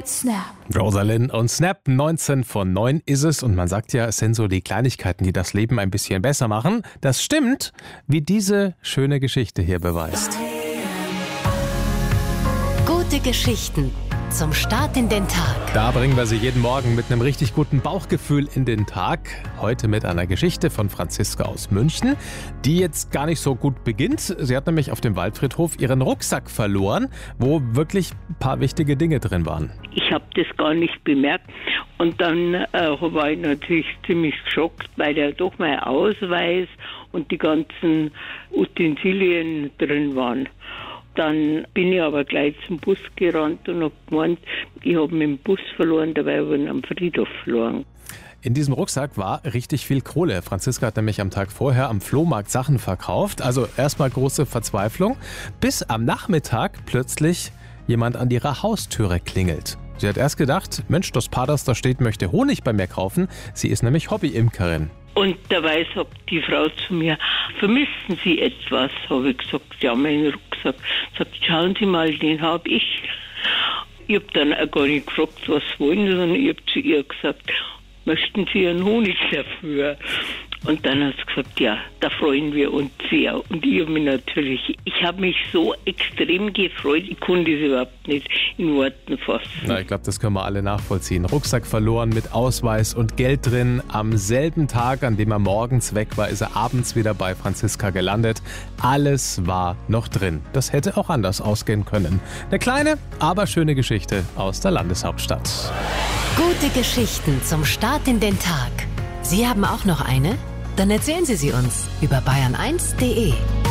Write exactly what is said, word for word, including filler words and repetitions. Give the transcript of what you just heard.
mit Snap. Rosalind und Snap, neunzehn von neun ist es. Und man sagt ja, es sind so die Kleinigkeiten, die das Leben ein bisschen besser machen. Das stimmt, wie diese schöne Geschichte hier beweist. Gute Geschichten zum Start in den Tag. Da bringen wir Sie jeden Morgen mit einem richtig guten Bauchgefühl in den Tag. Heute mit einer Geschichte von Franziska aus München, die jetzt gar nicht so gut beginnt. Sie hat nämlich auf dem Waldfriedhof ihren Rucksack verloren, wo wirklich ein paar wichtige Dinge drin waren. Ich habe das gar nicht bemerkt und dann äh, war ich natürlich ziemlich geschockt, weil ja doch mein Ausweis und die ganzen Utensilien drin waren. Dann bin ich aber gleich zum Bus gerannt und habe gemeint, ich habe meinen Bus verloren, dabei habe ich ihn am Friedhof verloren. In diesem Rucksack war richtig viel Kohle. Franziska hat nämlich am Tag vorher am Flohmarkt Sachen verkauft. Also erstmal große Verzweiflung, bis am Nachmittag plötzlich jemand an ihrer Haustüre klingelt. Sie hat erst gedacht, Mensch, das Paar, das da steht, möchte Honig bei mir kaufen. Sie ist nämlich Hobbyimkerin. Und dabei sagt die Frau zu mir, vermissen Sie etwas? Habe ich gesagt, ja, meinen Rucksack. Sagt, schauen Sie mal, den habe ich. Ich habe dann auch gar nicht gefragt, was wollen Sie, sondern ich habe zu ihr gesagt, möchten Sie einen Honig dafür? Und dann hat sie gesagt, ja, da freuen wir uns sehr. Und ich habe mich natürlich, ich habe mich so extrem gefreut, ich konnte es überhaupt nicht in Worten fassen. Na, ich glaube, das können wir alle nachvollziehen. Rucksack verloren mit Ausweis und Geld drin. Am selben Tag, an dem er morgens weg war, ist er abends wieder bei Franziska gelandet. Alles war noch drin. Das hätte auch anders ausgehen können. Eine kleine, aber schöne Geschichte aus der Landeshauptstadt. Gute Geschichten zum Start in den Tag. Sie haben auch noch eine? Dann erzählen Sie sie uns über bayern eins punkt de.